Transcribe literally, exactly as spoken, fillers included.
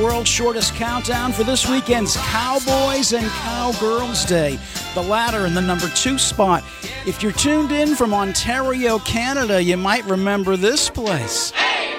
World's shortest countdown for this weekend's Cowboys and Cowgirls Day. The latter in the number two spot. If you're tuned in from Ontario, Canada, you might remember this place.